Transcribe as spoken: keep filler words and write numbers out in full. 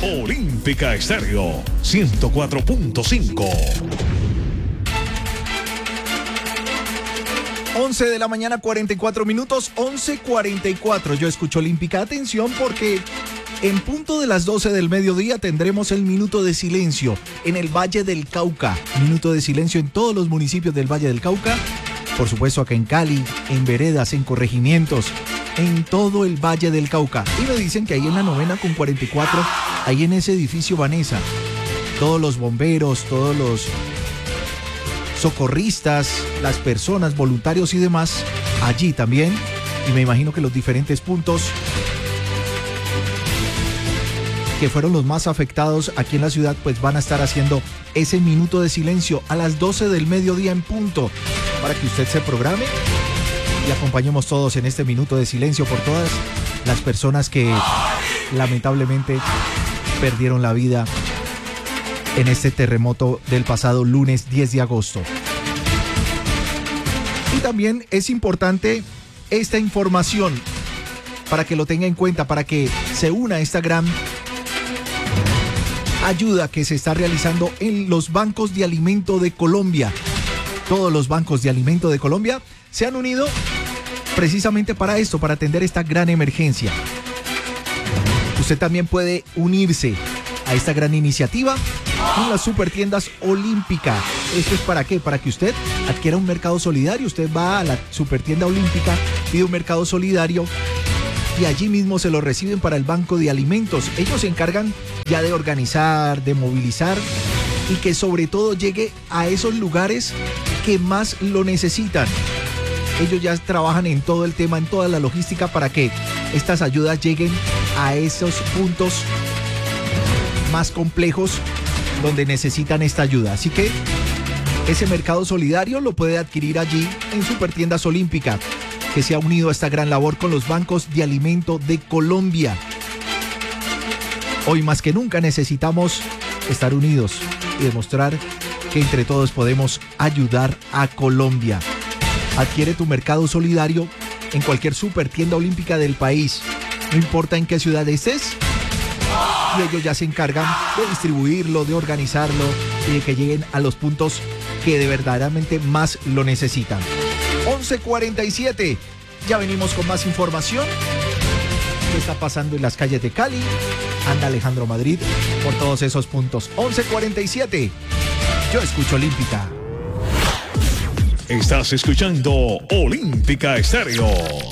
Olímpica Estéreo ciento cuatro punto cinco. once de la mañana, cuarenta y cuatro minutos, once cuarenta y cuatro. Yo escucho Olímpica. Atención, porque en punto de las doce del mediodía tendremos el minuto de silencio en el Valle del Cauca. Minuto de silencio en todos los municipios del Valle del Cauca. Por supuesto, acá en Cali, en veredas, en corregimientos, en todo el Valle del Cauca. Y me dicen que ahí en la novena con cuarenta y cuatro, ahí en ese edificio Vanessa, todos los bomberos, todos los socorristas, las personas, voluntarios y demás, allí también, y me imagino que los diferentes puntos que fueron los más afectados aquí en la ciudad, pues van a estar haciendo ese minuto de silencio a las doce del mediodía en punto, para que usted se programe y acompañemos todos en este minuto de silencio por todas las personas que lamentablemente perdieron la vida en este terremoto del pasado lunes diez de agosto. Y también es importante esta información para que lo tenga en cuenta, para que se una a esta gran ayuda que se está realizando en los bancos de alimento de Colombia. Todos los bancos de alimento de Colombia se han unido precisamente para esto, para atender esta gran emergencia. Usted también puede unirse a esta gran iniciativa con las supertiendas Olímpica. ¿Esto es para qué? Para que usted adquiera un mercado solidario. Usted va a la supertienda Olímpica, pide un mercado solidario y allí mismo se lo reciben para el banco de alimentos. Ellos se encargan ya de organizar, de movilizar y que sobre todo llegue a esos lugares que más lo necesitan. Ellos ya trabajan en todo el tema, en toda la logística para que estas ayudas lleguen a esos puntos más complejos donde necesitan esta ayuda. Así que ese mercado solidario lo puede adquirir allí en Supertiendas Olímpica, que se ha unido a esta gran labor con los bancos de alimento de Colombia. Hoy más que nunca necesitamos estar unidos y demostrar que entre todos podemos ayudar a Colombia. Adquiere tu mercado solidario en cualquier supertienda olímpica del país, no importa en qué ciudad estés, y ellos ya se encargan de distribuirlo, de organizarlo y de que lleguen a los puntos que de verdaderamente más lo necesitan. once cuarenta y siete, ya venimos con más información. ¿Qué está pasando en las calles de Cali? Anda Alejandro Madrid por todos esos puntos. once cuarenta y siete, yo escucho Olímpica. Estás escuchando Olímpica Estéreo.